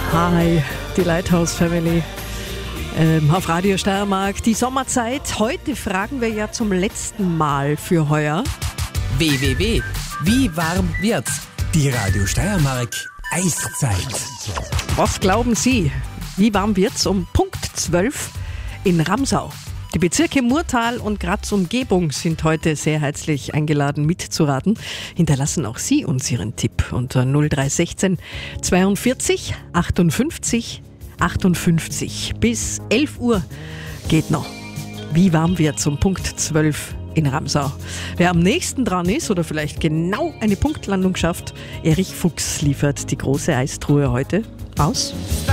Hi, die Lighthouse Family auf Radio Steiermark. Die Sommerzeit. Heute fragen wir ja zum letzten Mal für heuer. www. Wie warm wird's? Die Radio Steiermark Eiszeit. Was glauben Sie? Wie warm wird's um Punkt 12 in Ramsau? Die Bezirke Murtal und Graz Umgebung sind heute sehr herzlich eingeladen mitzuraten. Hinterlassen auch Sie uns Ihren Tipp unter 0316 42 58 58. Bis 11 Uhr geht noch. Wie warm wird's um Punkt 12 in Ramsau? Wer am nächsten dran ist oder vielleicht genau eine Punktlandung schafft, Erich Fuchs liefert die große Eistruhe heute aus.